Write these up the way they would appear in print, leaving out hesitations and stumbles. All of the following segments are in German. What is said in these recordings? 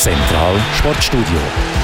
Zentral Sportstudio.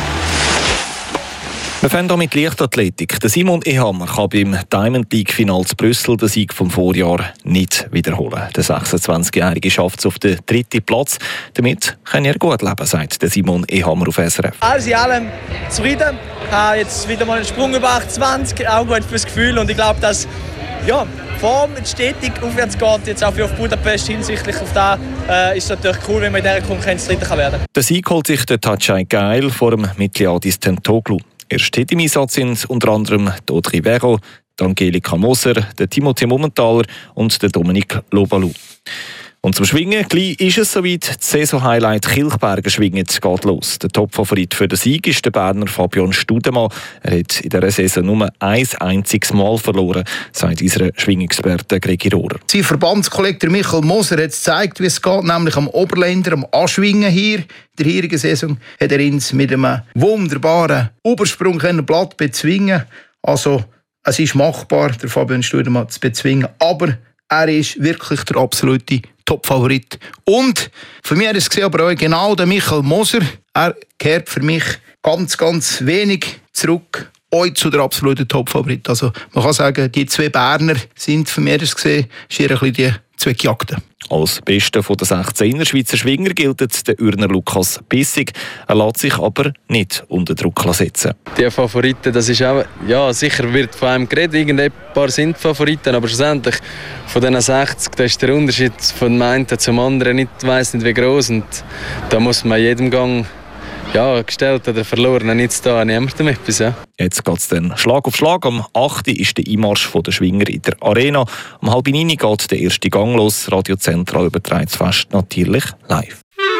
Wir fangen hier mit Leichtathletik. Der Simon Ehammer kann beim Diamond League-Final zu Brüssel den Sieg vom Vorjahr nicht wiederholen. Der 26-Jährige schafft es auf den 3. Platz. Damit kann er gut leben, sagt der Simon Ehammer auf SRF. Alles in allem zufrieden. Ich habe jetzt wieder mal einen Sprung über 28, auch gut fürs Gefühl. Und ich glaube, dass die Form stetig aufwärts geht, jetzt auch für auf Budapest hinsichtlich auf das, ist es natürlich cool, wenn man in dieser Konkurrenz Dritter werden kann. Der Sieg holt sich der Tacay Geil vor dem Mitgliadis Tentoglu. Erst im Einsatz sind unter anderem Audrey Vero, Angelika Moser, der Timothée Mumenthaler und der Dominik Lobalou. Und zum Schwingen gleich ist es soweit. Das Saison-Highlight Kilchberger Schwingen geht los. Der Topfavorit für den Sieg ist der Berner Fabian Studemann. Er hat in dieser Saison nur ein einziges Mal verloren, sagt unser Schwingexperte Gregi Rohrer. Sein Verbandskollege Michael Moser hat gezeigt, wie es geht, nämlich am Oberländer, am Anschwingen hier. In der heurigen Saison hat er uns mit einem wunderbaren Übersprung Blatt bezwingen. Also, es ist machbar, der Fabian Studemann zu bezwingen, aber er ist wirklich der absolute Top-Favorit. Und für mich ist es aber auch genau der Michael Moser. Er kehrt für mich ganz, ganz wenig zurück zu der absoluten Top-Favorit. Also man kann sagen, die zwei Berner sind für mich gesehen schier ein bisschen die zwei Gejagten. Als Bester von der 16er Schweizer Schwinger gilt der Urner Lukas Bissig. Er lässt sich aber nicht unter Druck setzen. Die Favoriten, das ist auch, sicher wird von einem geredet, irgendein paar sind Favoriten, aber schlussendlich von diesen 60, da ist der Unterschied von dem einen zum anderen nicht, weiss nicht wie gross, und da muss man jedem Gang gestellt oder verloren, nichts da, niemandem etwas. Ja. Jetzt geht es dann Schlag auf Schlag. Am 8. ist der Einmarsch der Schwinger in der Arena. Um 8:30 geht der erste Gang los. Radio Zentral überträgt es fast natürlich live.